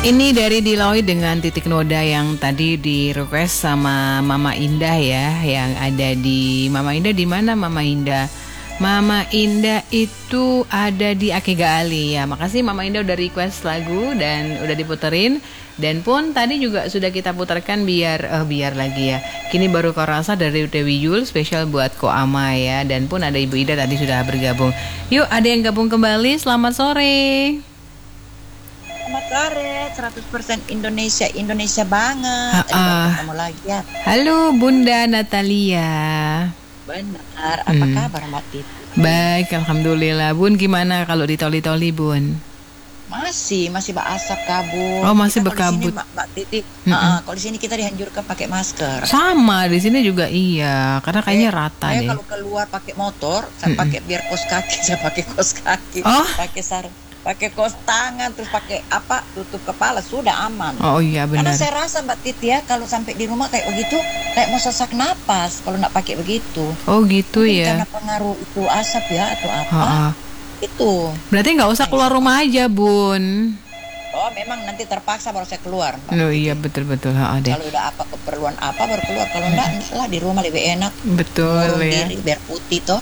Ini dari Diloy dengan titik noda yang tadi di request sama Mama Indah ya, yang ada di Mama Indah di mana Mama Indah? Mama Indah itu ada di Akega Ali ya. Makasih Mama Indah udah request lagu dan udah diputerin. Dan pun tadi juga sudah kita putarkan biar lagi ya. Kini baru kau rasa dari Dewi Yul spesial buat Ko Ama ya. Dan pun ada Ibu Ida tadi sudah bergabung. Yuk ada yang gabung kembali. Selamat sore. Selamat sore, 100% Indonesia banget. Ketemu lagi ya. Halo Bunda Natalia. Benar, apa kabar Mbak Titi? Baik, alhamdulillah. Bun gimana kalau di toli-toli Bun? Masih berasap kabut. Oh masih kita berkabut. Mbak Titi. Kalau di sini kita dianjurkan pakai masker. Sama di sini juga iya, karena kayaknya rata saya deh. Kalau keluar pakai motor, saya pakai biar kos kaki, saya pakai kos kaki, pakai sarung. Pakai kos tangan, terus pakai tutup kepala, sudah aman. Oh iya benar. Karena saya rasa Mbak Titi ya, kalau sampai di rumah kayak begitu, kayak mau sesak napas kalau nggak pakai begitu. Oh gitu. Mungkin ya. Karena pengaruh itu asap ya atau apa? Itu. Berarti nggak usah keluar rumah aja Bun. Oh memang nanti terpaksa baru saya keluar. Oh iya betul. Kalau udah keperluan baru keluar. Kalau enggak, misalnya di rumah lebih enak. Betul ya. Diri, biar putih toh.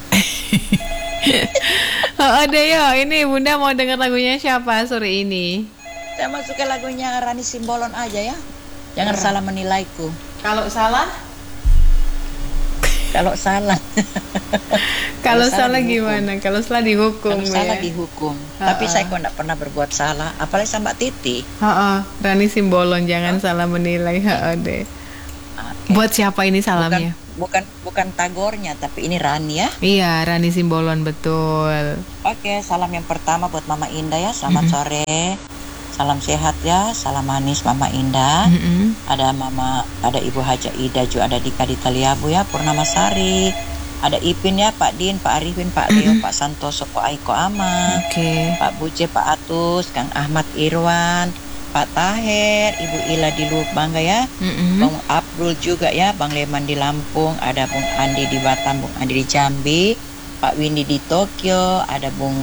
Deh yo, ini Bunda mau dengar lagunya siapa sore ini? Saya masukin lagunya Rani Simbolon aja ya. Jangan salah menilaiku. Kalau salah? Kalau salah. Kalau salah gimana? Kalau salah dihukum. Kalau salah dihukum. Tapi saya kok enggak pernah berbuat salah, apalagi sama Mbak Titi. Rani Simbolon, jangan salah menilai. Deh. Buat siapa ini salamnya? Bukan Tagornya, tapi ini Rani ya. Iya, Rani Simbolon betul. Oke, salam yang pertama buat Mama Indah ya. Selamat sore. Salam sehat ya, salam manis Mama Indah. Ada Ibu Haja Ida juga, ada Dika di Taliabu ya, Purnama Sari. Ada Ipin ya, Pak Din, Pak Arifin, Pak Leo, Pak Santoso, Pak Aiko Ama. Pak Buce, Pak Atus, Kang Ahmad Irwan, Pak Taher, Ibu Ila di Lubangga ya, Bang Abdul juga ya, Bang Leman di Lampung, ada Bung Andi di Batam, Bung Andi di Jambi, Pak Windy di Tokyo, ada Bung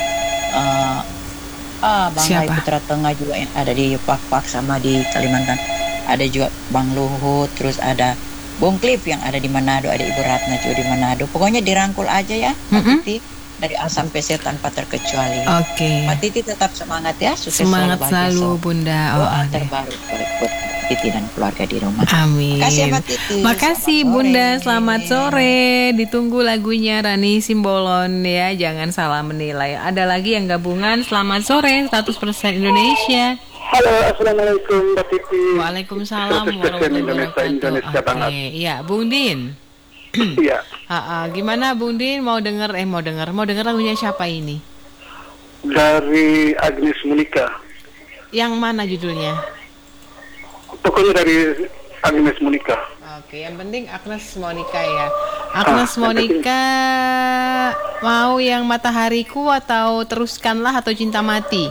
Bang Rai Putra Tengah juga yang ada di Pak sama di Kalimantan, ada juga Bang Luhut, terus ada Bung Cliff yang ada di Manado, ada Ibu Ratna juga di Manado. Pokoknya dirangkul aja ya, Titi. Dari A sampai Z tanpa terkecuali. Oke. Mbak Titi tetap semangat ya, sukses semangat selalu Bunda. Terbaru buat Titi dan keluarga di rumah. Amin. Makasih Mbak Titi. Makasih Bunda. Selamat sore. Ditunggu lagunya Rani Simbolon ya. Jangan salah menilai. Ada lagi yang gabungan. Selamat sore 100% Indonesia. Halo, assalamualaikum Mbak Titi. Waalaikumsalam warahmatullahi wabarakatuh. Oke, iya Bung Din. Iya. Gimana Bung Din mau dengar lagunya siapa ini? Dari Agnes Monica. Yang mana judulnya? Pokoknya dari Agnes Monica. Oke, yang penting Agnes Monica ya. Agnes Monica mau yang Matahariku atau Teruskanlah atau Cinta Mati?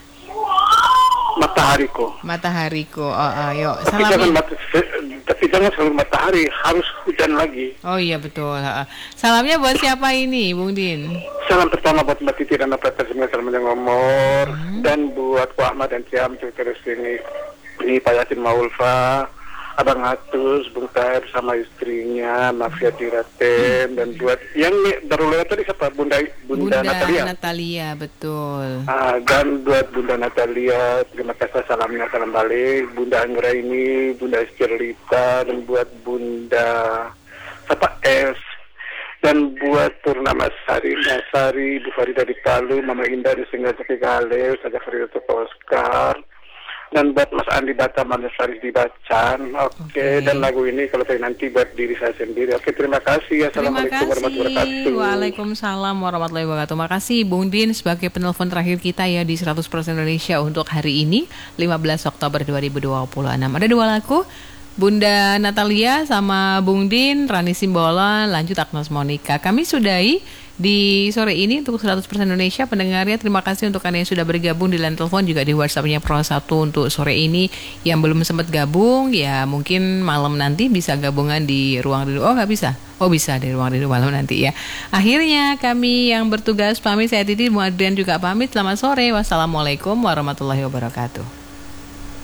Matahariku. Yuk. Tapi jangan selalu matahari, harus hujan lagi. Oh iya betul. Salamnya buat siapa ini, Bung Din? Salam pertama buat Mbak Titi dan operator salam yang ngomor, dan buat Pak Ahmad dan Ciam terus ini Pak Yasin Maulfa, Abang Atus, Bung Taher sama istrinya, Mafia Tiraten, dan buat yang baru lewat tadi siapa? Bunda Natalia, betul. Dan buat Bunda Natalia, terima kasih salamnya, salam balik. Bunda Anggraini, Bunda Estirlita, dan buat Bunda S. Dan buat Purnama Sari, Nasari, Bu Farida di Palu, Mama Indah di Sengaja Gale, Saja Farida Toko Oscar. Dan buat Mas Andi Batam, Mas Faris di Bacan. Oke. Dan lagu ini kalau saya nanti buat diri saya sendiri. Oke, terima kasih. Assalamualaikum warahmatullahi wabarakatuh. Waalaikumsalam warahmatullahi wabarakatuh. Makasih Bung Din sebagai penelpon terakhir kita ya di 100% Indonesia untuk hari ini 15 Oktober 2026. Ada dua lagu, Bunda Natalia sama Bung Din, Rani Simbolon, lanjut Agnes Monica. Kami sudahi di sore ini untuk 100% Indonesia pendengarnya. Terima kasih untuk kalian yang sudah bergabung di line telepon, juga di WhatsApp-nya Pro 1 untuk sore ini. Yang belum sempat gabung ya mungkin malam nanti bisa gabungan di Ruang Rindu. Oh nggak bisa? Oh bisa di Ruang Rindu malam nanti ya. Akhirnya kami yang bertugas pamit, saya Titi, Bu Adrian juga pamit. Selamat sore. Wassalamualaikum warahmatullahi wabarakatuh.